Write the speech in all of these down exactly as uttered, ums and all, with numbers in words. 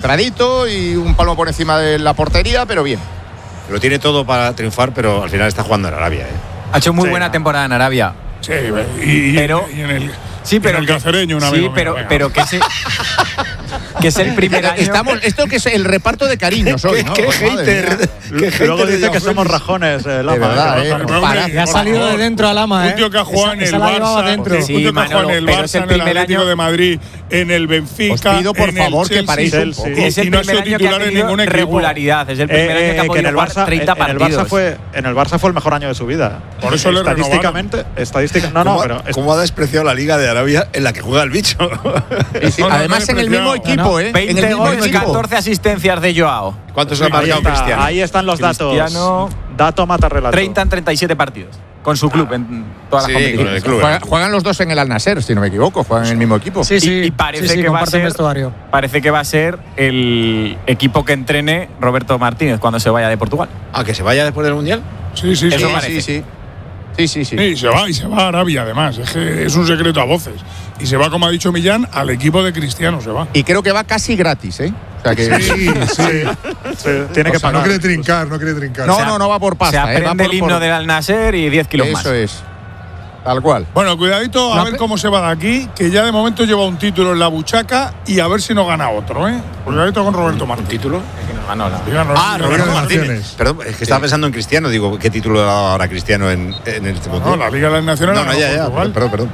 centradito y un palmo por encima de la portería, pero bien. Lo tiene todo para triunfar, pero al final está jugando en Arabia, ¿eh? Ha hecho muy Sí, buena no. temporada en Arabia. Sí, y, y, Pero- y en el, Sí, pero en el que- cacereño, una Sí, amigo pero, mío, venga. pero que, se, que es el primer año. Estamos, esto que es el reparto de cariños hoy, ¿no? Qué Pues, madre hater. mía. Qué Luego hater dice de que Joao somos Félix. rajones, eh, Lama, De verdad, ¿eh? ¿eh? Pero, Para- hombre, Ya ha por salido favor. de dentro a Lama, ¿eh? Un tío que ha jugado en Esa- el esa la llevaba Barça, dentro. un Sí, tío que ha jugado en Manolo, el pero Barça, es el en el primer Atlético año- de Madrid, en el Benfica, Os pido, por en el favor, que Chelsea, paréis un Chelsea. poco. Es el y no ha primer sido año que ha titular en tenido ningún equipo. regularidad. Es el primer Eh, año que ha eh, que podido en el jugar Barça, treinta en el partidos. Barça fue en el Barça fue el mejor año de su vida. Por eso le estadísticamente, estadística, no, no, ¿Cómo, pero es- ¿Cómo ha despreciado la Liga de Arabia en la que juega el bicho? Sí, sí, No, no, Además, no en he el mismo despreciado. equipo, ¿eh? En el veinte mismo goles, equipo. catorce asistencias de Joao. ¿Cuántos ha ahí, marcado está, Cristiano? ahí están los Cristiano- datos. Dato mata relato. treinta en treinta y siete partidos. Con su club en todas Sí, las con el competiciones. club. Juegan, juegan los dos en el Al Nassr, si no me equivoco. Juegan en el mismo equipo. Sí, sí. Y- y parece sí, sí, que va a comparten ser- vestuario. Parece que va a ser el equipo que entrene Roberto Martínez cuando se vaya de Portugal. ¿A que se vaya después del Mundial? Sí, sí, Eso sí. parece. sí, sí. Sí, sí, sí. Sí, y se va, y se va a Arabia, además. Es que es un secreto a voces. Y se va, como ha dicho Millán, al equipo de Cristiano, se va. Y creo que va casi gratis, ¿eh? O sea que. Sí, sí. Sí, tiene que O sea, no pagar. quiere trincar, no quiere trincar. No, no, no va por Se pasta, ¿eh? Va aprende por, el himno por- del Al Nassr y diez kilos Eso más. es. Tal cual. Bueno, cuidadito a La ver pe- cómo se va de aquí, que ya de momento lleva un título en la buchaca y a ver si no gana otro, ¿eh? Cuidadito con Roberto Martínez. ¿Título? Díganos, Ah, díganos. Roberto de Martínez. Naciones. Perdón, es que estaba pensando en Cristiano. Digo, ¿qué título le ha dado ahora Cristiano en, en este No, Mundial? la Liga de las Naciones No, la no, ganó ya, ya. Portugal. Perdón, perdón.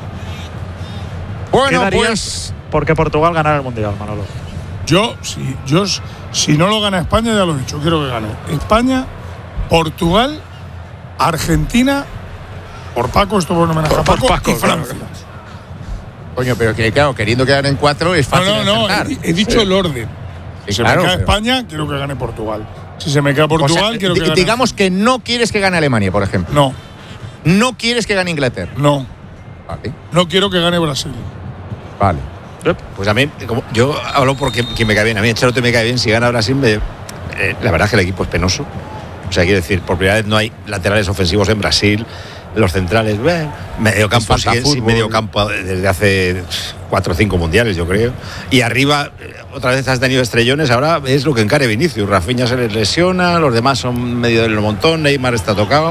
Bueno, ¿Qué darías pues. porque Portugal ganara el Mundial, Manolo? Yo, si, yo, si no lo gana España, ya lo he dicho, quiero que gane. España, Portugal, Argentina, por Paco, esto por homenaje a Por Paco, Paco, y Francia. Coño, pero que claro, queriendo quedar en cuatro es No, fácil. no, no, acertar. he, he dicho el orden. Sí, Si claro, me cae pero- España, quiero que gane Portugal. Si se me cae Portugal, O sea, quiero que di- gane. digamos que no quieres que gane Alemania, por ejemplo. No, No quieres que gane Inglaterra. no. Vale, No quiero que gane Brasil. vale. Pues a mí, como yo hablo porque quien me cae bien. A mí Ancelotti me cae bien. Si gana Brasil, me, eh, la verdad es que el equipo es penoso. O sea, quiero decir, por primera vez no hay laterales ofensivos en Brasil. Los centrales, bueno, medio campo, Es falta siguen sin fútbol. medio campo desde hace cuatro o cinco mundiales, yo creo. Y arriba, eh, otra vez has tenido estrellones. Ahora es lo que encare Vinicius. Rafinha se les lesiona, los demás son medio del montón. Neymar está tocado.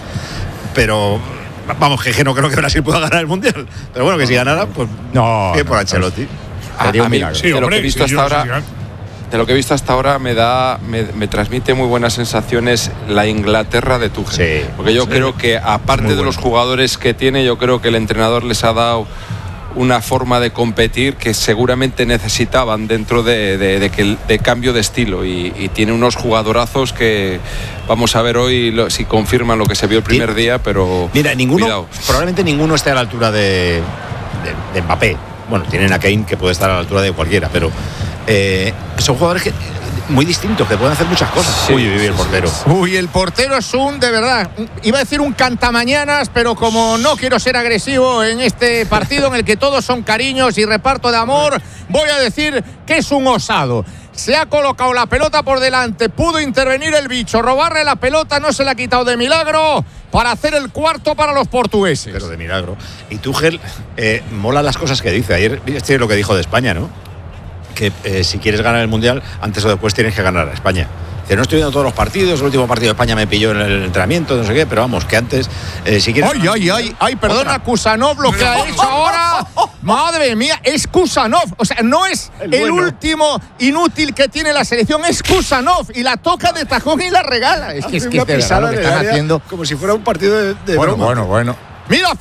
Pero vamos, que, que no creo que Brasil pueda ganar el mundial. Pero bueno, que si ganara, pues No. bien por no, Ancelotti. A, Sería un a mí, milagro. Sí, de lo que hombre, he visto sí, hasta yo- ahora, sí, de lo que he visto hasta ahora me da, me, me transmite muy buenas sensaciones la Inglaterra de Tuchel. Sí, porque yo sí. creo que aparte de bueno. los jugadores que tiene, yo creo que el entrenador les ha dado una forma de competir que seguramente necesitaban dentro de, de, de, que el- de cambio de estilo y, y tiene unos jugadorazos que vamos a ver hoy lo- si confirman lo que se vio el primer Ti- día, pero Mira, ninguno, cuidado. probablemente ninguno esté a la altura de, de, de Mbappé. Bueno, tienen a Kane que puede estar a la altura de cualquiera, pero eh, son jugadores que, muy distintos, que pueden hacer muchas cosas. Sí, Uy, uy, uy, sí, el sí. portero. Uy, el portero es un, de verdad, iba a decir un cantamañanas, pero como no quiero ser agresivo en este partido en el que todos son cariños y reparto de amor, voy a decir que es un osado. Se ha colocado la pelota por delante, pudo intervenir el bicho, robarle la pelota, no se la ha quitado de milagro para hacer el cuarto para los portugueses. Pero de milagro. Y Tuchel, eh, mola las cosas que dice. Ayer, este es lo que dijo de España, ¿no? Que eh, si quieres ganar el Mundial, antes o después tienes que ganar a España. Dice, no estoy viendo todos los partidos, el último partido de España me pilló en el entrenamiento, no sé qué, pero vamos, que antes, eh, si quieres... Ay, ay, ay, ay, perdona, Kusanov, lo que ha hecho ahora. Madre mía, es Kusanov. O sea, no es el, bueno. último inútil que tiene la selección, es Kusanov. Y la toca de tajón y la regala. Es que es, que es de verdad lo que están haciendo. Como si fuera un partido de, de Bueno, broma. bueno, bueno. Mira,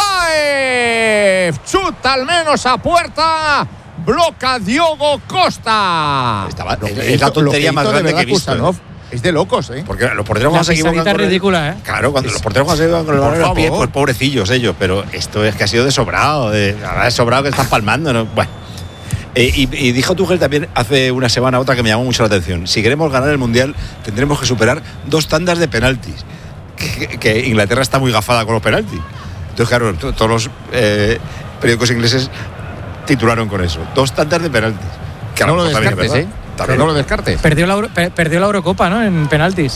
Faisulaev. Chuta al menos a puerta. Bloca Diogo Costa. Estaba- Lo es- que es la hizo- lo tontería que más hizo de grande que he verdad visto, Kusanov ¿eh? es de locos, ¿eh? Porque los porteros La cuando se equivocan pisadita con el- ridícula, ¿eh? Claro, cuando los porteros cuando se equivocan con el balón en Por los pies, favor. pues pobrecillos ellos, pero esto es que ha sido de sobrado, de, la verdad es sobrado que están palmando, ¿no? Bueno. Eh, y, y dijo Tuchel también hace una semana otra que me llamó mucho la atención. Si queremos ganar el Mundial, tendremos que superar dos tandas de penaltis. Que, que- que Inglaterra está muy gafada con los penaltis. Entonces, claro, to- todos los eh, periódicos ingleses titularon con eso. Dos tandas de penaltis. Que a No lo mejor también es descartes, ¿eh? verdad. También. No lo descartes. Perdió la, Euro- per- perdió la Eurocopa, ¿no? En penaltis.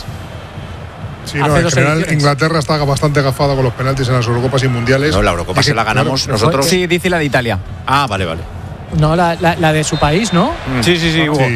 Sí, Hace no, en dos general ediciones. Inglaterra está bastante agafada con los penaltis en las Eurocopas y Mundiales. No, la Eurocopa Y se que, la ganamos claro, nosotros. Sí, dice la de Italia. Ah, vale, vale. No, la, la, la de su país, ¿no? Sí, sí, sí, Hugo. Sí.